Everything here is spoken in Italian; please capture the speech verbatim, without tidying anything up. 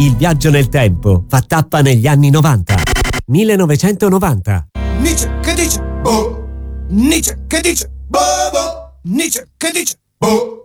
Il viaggio nel tempo fa tappa negli anni novanta. millenovecentonovanta. Nietzsche che dice boh, Nietzsche che dice boh, boh, Nietzsche che dice boh.